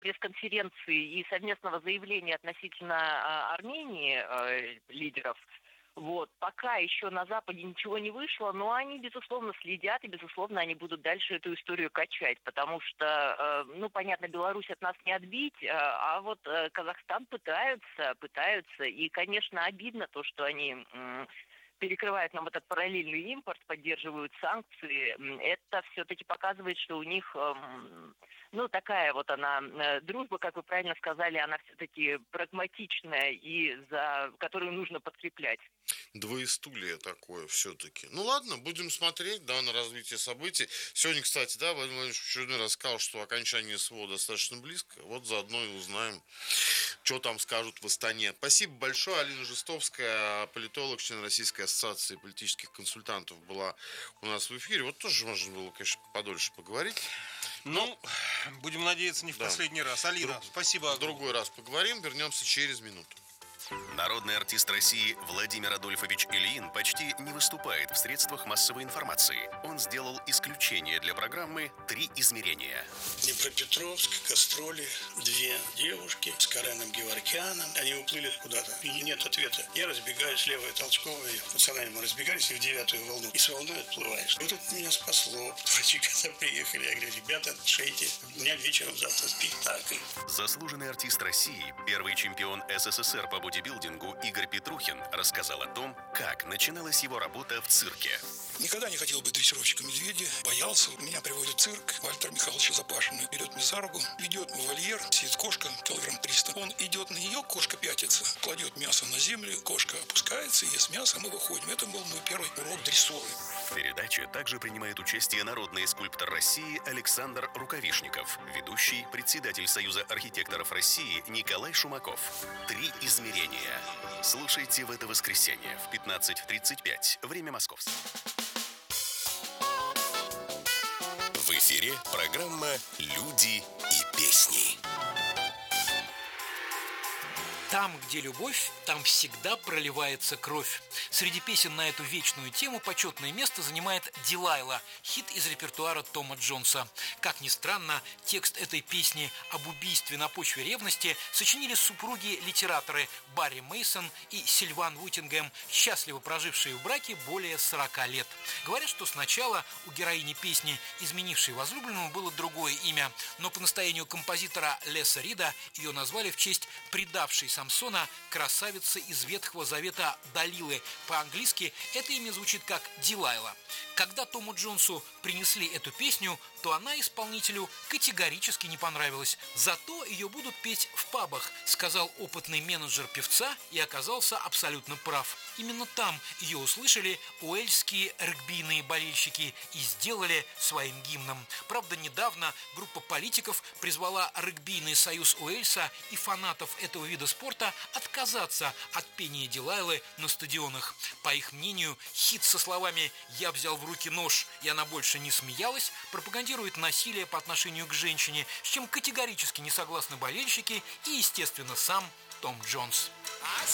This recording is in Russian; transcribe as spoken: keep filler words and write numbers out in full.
пресс-конференции и совместного заявления относительно а, Армении э, лидеров. Вот. Пока еще на Западе ничего не вышло, но они, безусловно, следят, и, безусловно, они будут дальше эту историю качать, потому что, э, ну, понятно, Беларусь от нас не отбить, э, а вот э, Казахстан пытаются, пытаются, и, конечно, обидно то, что они... М- перекрывают нам этот параллельный импорт, поддерживают санкции, это все-таки показывает, что у них, ну, такая вот она, дружба, как вы правильно сказали, она все-таки прагматичная и за которую нужно подкреплять. Двоестулье такое все-таки. Ну ладно, будем смотреть, да, на развитие событий. Сегодня, кстати, да, Владимир Владимирович в очередной раз сказал, что окончание СВО достаточно близко. Вот заодно и узнаем, что там скажут в Астане. Спасибо большое. Алина Жестовская, политолог, член Российской ассоциации политических консультантов, была у нас в эфире. Вот тоже можно было, конечно, подольше поговорить. Ну, Но, будем надеяться, не в да. последний раз. Алина, Друг, спасибо. В другой раз поговорим. Вернемся через минуту. Народный артист России Владимир Адольфович Ильин почти не выступает в средствах массовой информации. Он сделал исключение для программы «Три измерения». Днепропетровск, гастроли, две девушки с Кареном Геворкяном. Они уплыли куда-то, и нет ответа. Я разбегаюсь, левая толчковая. Пацаны мы разбегались и в девятую волну. И с волной отплываешь. Вот это меня спасло. Врачи, когда приехали, я говорю, ребята, шейте. У меня вечером завтра спектакль. Заслуженный артист России, первый чемпион СССР по бодибилдингу Игорь Петрухин рассказал о том, как начиналась его работа в цирке. Никогда не хотел быть дрессировщиком медведя, боялся. Меня приводит в цирк, Вальтер Михайлович Запашин берет меня за руку, ведет в вольер, сидит кошка, килограмм триста. Он идет на нее, кошка пятится, кладет мясо на землю, кошка опускается, ест мясо, мы выходим. Это был мой первый урок дрессуры. В передаче также принимает участие народный скульптор России Александр Рукавишников, ведущий, председатель Союза архитекторов России Николай Шумаков. «Три измерения». Слушайте в это воскресенье в пятнадцать тридцать пять. Время московское. В эфире программа «Люди и песни». Там, где любовь, там всегда проливается кровь. Среди песен на эту вечную тему почетное место занимает «Дилайла», хит из репертуара Тома Джонса. Как ни странно, текст этой песни об убийстве на почве ревности сочинили супруги-литераторы Барри Мейсон и Сильван Уиттингем, счастливо прожившие в браке более сорока лет. Говорят, что сначала у героини песни, изменившей возлюбленному, было другое имя, но по настоянию композитора Леса Рида ее назвали в честь предавшей Самсона красавицы из Ветхого Завета Далилы. По-английски это имя звучит как Дилайла. Когда Тому Джонсу принесли эту песню, то она исполнителю категорически не понравилась. Зато ее будут петь в пабах, сказал опытный менеджер певца, и оказался абсолютно прав. Именно там ее услышали уэльские регбийные болельщики и сделали своим гимном. Правда, недавно группа политиков призвала регбийный союз Уэльса и фанатов этого вида спорта отказаться от пения Дилайлы на стадионах. По их мнению, хит со словами «Я взял в руки нож, и она больше не смеялась» пропагандирует насилие по отношению к женщине, с чем категорически не согласны болельщики и, естественно, сам Том Джонс.